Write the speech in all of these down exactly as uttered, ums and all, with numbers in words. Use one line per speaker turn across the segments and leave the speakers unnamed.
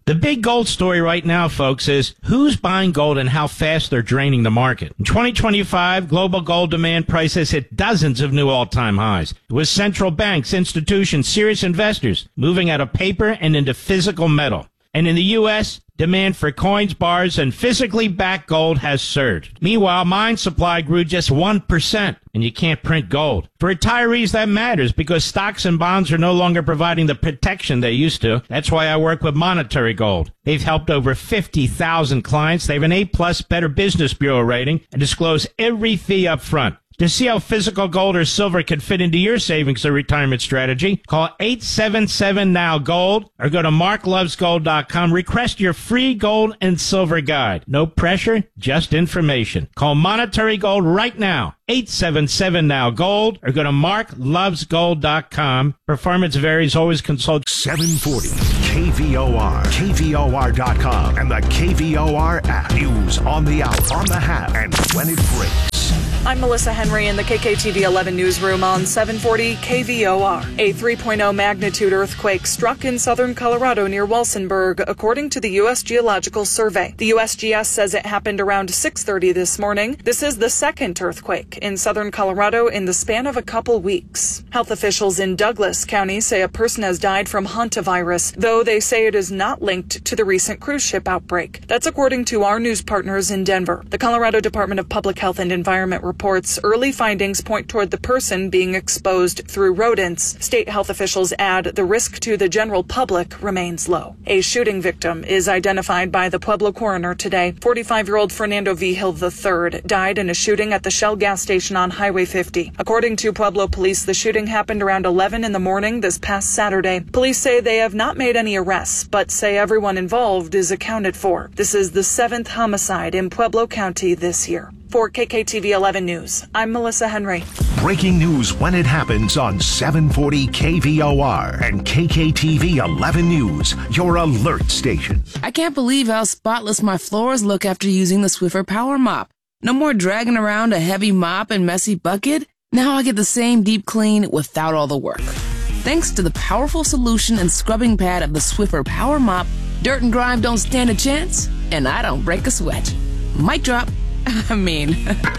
The big gold story right now, folks, is who's buying gold and how fast they're draining the market. In twenty twenty-five, global gold demand prices hit dozens of new all-time highs, with central banks, institutions, serious investors moving out of paper and into physical metal. And in the U S, demand for coins, bars, and physically backed gold has surged. Meanwhile, mine supply grew just one percent, and you can't print gold. For retirees, that matters because stocks and bonds are no longer providing the protection they used to. That's why I work with Monetary Gold. They've helped over fifty thousand clients. They have an A-plus Better Business Bureau rating and disclose every fee up front. To see how physical gold or silver can fit into your savings or retirement strategy, call eight seven seven now gold or go to mark loves gold dot com. Request your free gold and silver guide. No pressure, just information. Call Monetary Gold right now, eight seven seven now gold or go to mark loves gold dot com. Performance varies. Always consult.
seven forty K V O R, K V O R dot com, and the K V O R app. News on the hour, on the half, and when it breaks.
I'm Melissa Henry in the K K T V eleven newsroom on seven forty K V O R. A three point oh magnitude earthquake struck in southern Colorado near Walsenburg, according to the U S Geological Survey. The U S G S says it happened around six thirty this morning. This is the second earthquake in southern Colorado in the span of a couple weeks. Health officials in Douglas County say a person has died from hantavirus, though they say it is not linked to the recent cruise ship outbreak. That's according to our news partners in Denver. The Colorado Department of Public Health and Environment reports early findings point toward the person being exposed through rodents. State health officials add the risk to the general public remains low. A shooting victim is identified by the Pueblo coroner today. forty-five-year-old Fernando Vigil the third died in a shooting at the Shell gas station on Highway fifty. According to Pueblo police, the shooting happened around eleven in the morning this past Saturday. Police say they have not made any arrests, but say everyone involved is accounted for. This is the seventh homicide in Pueblo County this year. For K K T V eleven News, I'm Melissa Henry.
Breaking news when it happens on seven forty K V O R and K K T V eleven News, your alert station.
I can't believe how spotless my floors look after using the Swiffer Power Mop. No more dragging around a heavy mop and messy bucket. Now I get the same deep clean without all the work. Thanks to the powerful solution and scrubbing pad of the Swiffer Power Mop, dirt and grime don't stand a chance, and I don't break a sweat. Mic drop. I mean,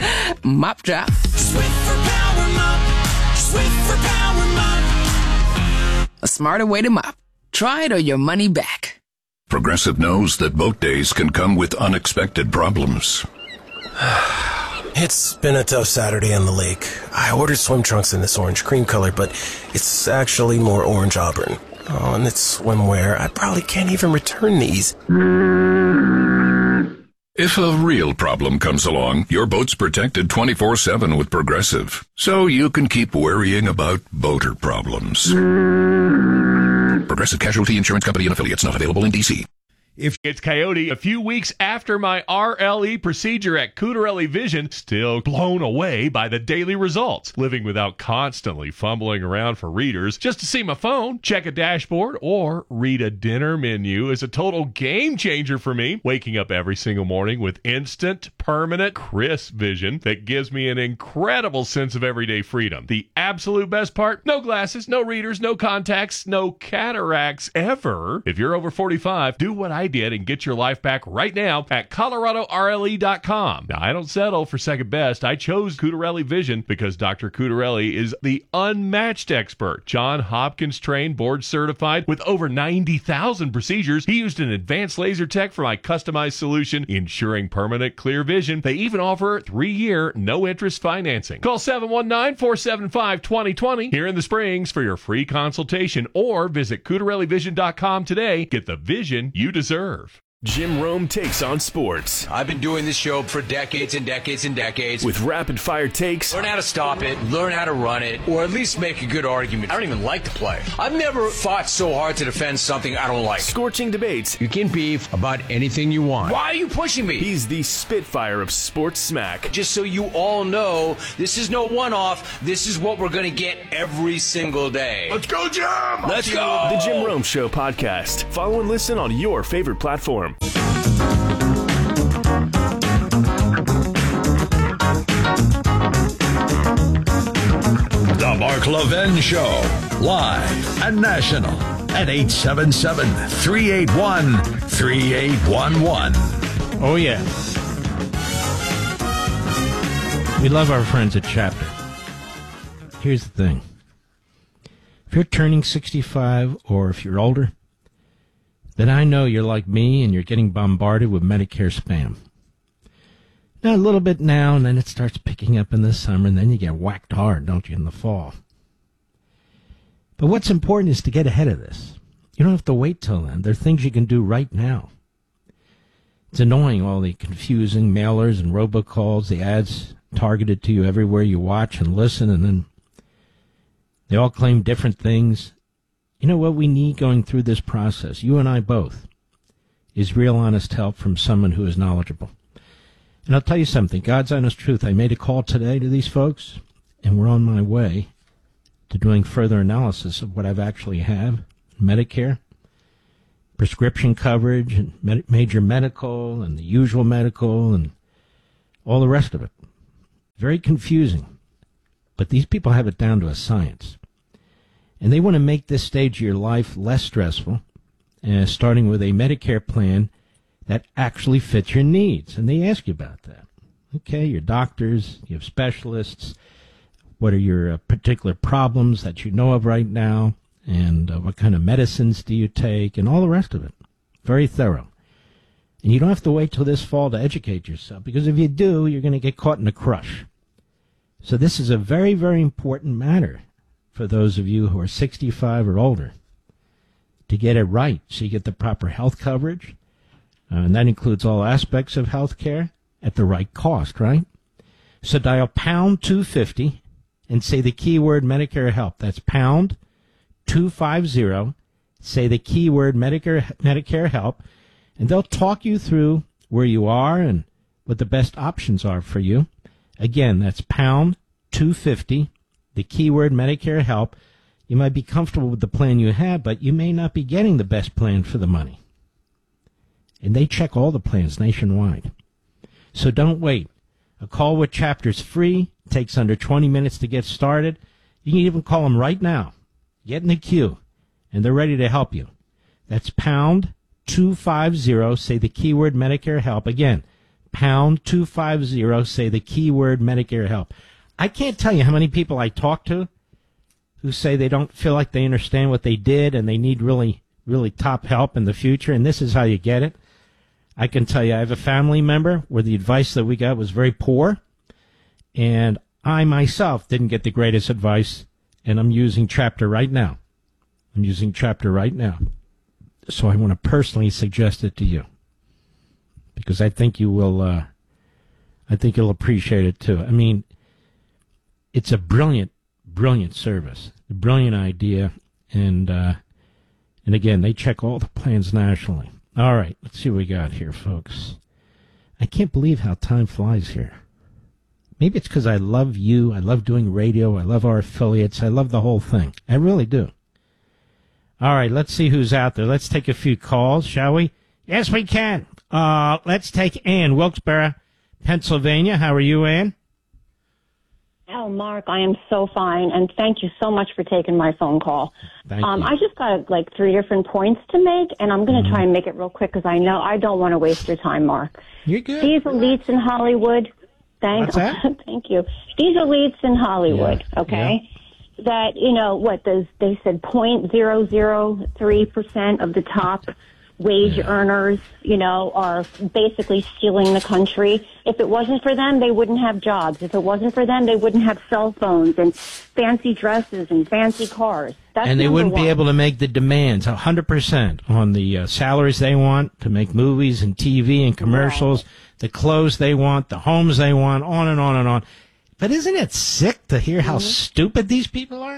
mop drop.
Swiffer Power Mop. Swiffer Power Mop.
A smarter way to mop. Try it or your money back.
Progressive knows that boat days can come with unexpected problems.
It's been a tough Saturday on the lake. I ordered swim trunks in this orange cream color, but it's actually more orange auburn. Oh, and it's swimwear. I probably can't even return these.
If a real problem comes along, your boat's protected twenty-four seven with Progressive, so you can keep worrying about boater problems. Progressive Casualty Insurance Company and Affiliates, not available in D C.
If it's Coyote, a few weeks after my R L E procedure at Cutarelli Vision, still blown away by the daily results. Living without constantly fumbling around for readers just to see my phone, check a dashboard, or read a dinner menu is a total game changer for me. Waking up every single morning with instant, permanent, crisp vision that gives me an incredible sense of everyday freedom. The absolute best part? No glasses, no readers, no contacts, no cataracts ever. If you're over forty-five, do what I did and get your life back right now at Colorado R L E dot com. Now, I don't settle for second best. I chose Cutarelli Vision because Doctor Cutarelli is the unmatched expert. John Hopkins trained, board certified with over ninety thousand procedures. He used an advanced laser tech for my customized solution, ensuring permanent clear vision. They even offer three-year no-interest financing. Call seven one nine, four seven five, two zero two zero here in the Springs for your free consultation, or visit Cutarelli Vision dot com today. Get the vision you deserve.
Jim Rome takes on sports.
I've been doing this show for decades and decades and decades.
With rapid-fire takes.
Learn how to stop it, learn how to run it, or at least make a good argument. I don't even like to play. I've never fought so hard to defend something I don't like.
Scorching debates.
You can beef about anything you want. Why are you pushing me?
He's the Spitfire of sports smack.
Just so you all know, this is no one-off. This is what we're going to get every single day.
Let's go, Jim!
Let's go!
The Jim Rome Show podcast. Follow and listen on your favorite platform.
The Mark Levin Show, live and national.
at eight seven seven, three eight one, three eight one one.
Oh, yeah. We love our friends at Chapter. Here's the thing. If you're turning sixty-five or if you're older, then I know you're like me and you're getting bombarded with Medicare spam. Now, a little bit now, and then it starts picking up in the summer, and then you get whacked hard, don't you, in the fall. But what's important is to get ahead of this. You don't have to wait till then. There are things you can do right now. It's annoying, all the confusing mailers and robocalls, the ads targeted to you everywhere you watch and listen, and then they all claim different things. You know what we need going through this process, you and I both, is real honest help from someone who is knowledgeable. And I'll tell you something, God's honest truth, I made a call today to these folks, and we're on my way to doing further analysis of what I've actually have, Medicare, prescription coverage, and med- major medical, and the usual medical, and all the rest of it. Very confusing. But these people have it down to a science. And they want to make this stage of your life less stressful, uh, starting with a Medicare plan that actually fits your needs. And they ask you about that. Okay, your doctors, you have specialists. What are your uh, particular problems that you know of right now? And uh, what kind of medicines do you take? And all the rest of it. Very thorough. And you don't have to wait till this fall to educate yourself, because if you do, you're going to get caught in a crush. So this is a very, very important matter for those of you who are sixty-five or older to get it right so you get the proper health coverage. Uh, and that includes all aspects of health care at the right cost, right? So dial pound two fifty and say the keyword Medicare help. That's pound two fifty. Say the keyword Medicare Medicare help, and they'll talk you through where you are and what the best options are for you. Again, that's pound two fifty, the keyword Medicare help. You might be comfortable with the plan you have, but you may not be getting the best plan for the money. And they check all the plans nationwide. So don't wait. A call with Chapter's free. Takes under twenty minutes to get started. You can even call them right now. Get in the queue, and they're ready to help you. That's pound two fifty. Say the keyword Medicare help. Again, pound two fifty, say the keyword Medicare help. I can't tell you how many people I talk to who say they don't feel like they understand what they did and they need really, really top help in the future, and this is how you get it. I can tell you I have a family member where the advice that we got was very poor, and I myself didn't get the greatest advice, and I'm using Chapter right now. I'm using Chapter right now. So I want to personally suggest it to you, because I think you will, uh, I think you'll appreciate it too. I mean, it's a brilliant, brilliant service, a brilliant idea, and uh, and again, they check all the plans nationally. All right, let's see what we got here, folks. I can't believe how time flies here. Maybe it's because I love you, I love doing radio, I love our affiliates, I love the whole thing. I really do. All right, let's see who's out there. Let's take a few calls, shall we? Yes, we can. Uh, let's take Ann, Wilkes-Barre, Pennsylvania. How are you, Ann?
Oh, Mark, I am so fine, and thank you so much for taking my phone call.
Thank
um,
you.
I just got like three different points to make, and I'm going to
Mm-hmm.
try and make it real quick because I know I don't want to waste your time, Mark.
You're good.
These elites in Hollywood, thank,
What's that?
thank you. These elites in Hollywood,
Yeah,
okay, that, you know, what, does they said zero point zero zero three percent of the top wage
Yeah.
earners, you know, are basically stealing the country. If it wasn't for them, they wouldn't have jobs. If it wasn't for them, they wouldn't have cell phones and fancy dresses and fancy cars. That's
And they
number
wouldn't
one.
be able to make the demands one hundred percent on the uh, salaries they want to make movies and T V and commercials, the clothes they want, the homes they want, on and on and on. But isn't it sick to hear how
Mm-hmm.
stupid these people are?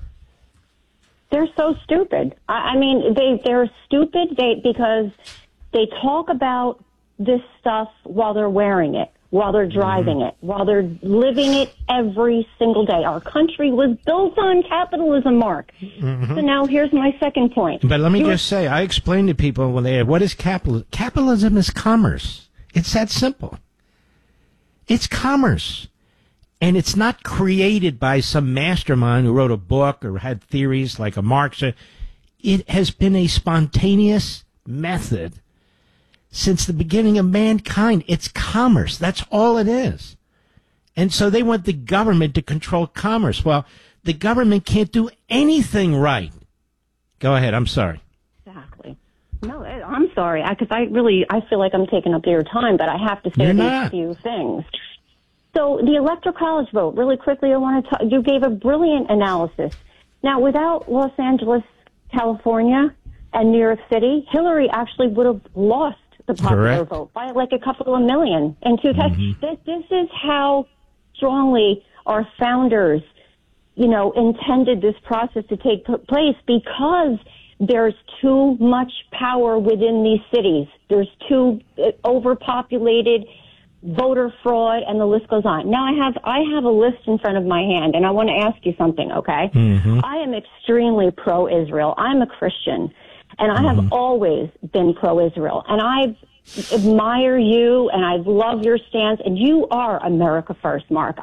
They're so stupid. I, I mean, they, they're stupid they, because they talk about this stuff while they're wearing it, while they're driving
Mm-hmm.
it, while they're living it every single day. Our country was built on capitalism, Mark.
Mm-hmm.
So now here's my second point.
But let me
You-
just say, I explain to people when they, what is capitalism? Capitalism is commerce. It's that simple. It's commerce. And it's not created by some mastermind who wrote a book or had theories like a Marxist. it has been a spontaneous method since the beginning of mankind. It's commerce. That's all it is. And so they want the government to control commerce. Well, the government can't do anything right. Go ahead. I'm sorry.
Exactly. No, I'm sorry, because I, I really, I feel like I'm taking up your time, but I have to say
You're
these
not.
few things. So the electoral college vote, really quickly, I want to talk, you gave a brilliant analysis. Now, without Los Angeles, California, and New York City, Hillary actually would have lost the popular
Correct.
vote by like a couple of million. And two
Mm-hmm.
this, this is how strongly our founders, you know, intended this process to take p- place, because there's too much power within these cities. There's too uh, overpopulated, voter fraud, and the list goes on. Now I have I have a list in front of my hand, and I want to ask you something, okay?
Mm-hmm.
I am extremely pro-Israel. I'm a Christian, and I have
Mm-hmm.
always been pro-Israel. And I admire you, and I love your stance, and you are America first, Mark.